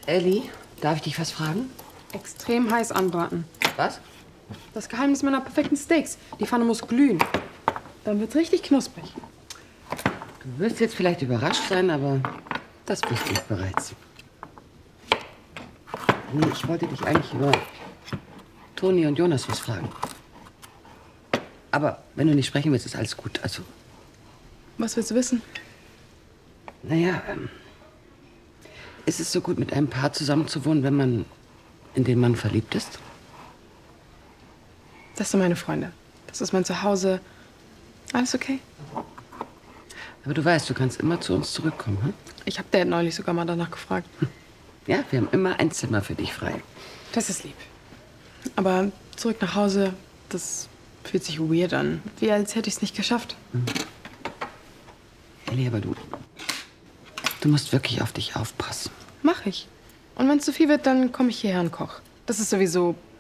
Elli, darf ich dich was fragen? Extrem heiß anbraten. Was? Das Geheimnis meiner perfekten Steaks. Die Pfanne muss glühen. Dann wird's richtig knusprig. Du wirst jetzt vielleicht überrascht sein, aber das wusste ich bereits. Nee, ich wollte dich eigentlich über Toni und Jonas was fragen. Aber wenn du nicht sprechen willst, ist alles gut. Also, Was willst du wissen? naja, ist es so gut, mit einem Paar zusammenzuwohnen, wenn man in den Mann verliebt ist? Das sind meine Freunde. Das ist mein Zuhause. Alles okay? Aber du weißt, du kannst immer zu uns zurückkommen, hm? Ich habe Dad neulich sogar mal danach gefragt. Ja, wir haben immer ein Zimmer für dich frei. Das ist lieb. Aber zurück nach Hause, das fühlt sich weird an. Wie als hätte ich es nicht geschafft. Elli, aber du musst wirklich auf dich aufpassen. Mach ich. Und wenn es zu viel wird, dann komme ich hierher und koch. Das ist sowieso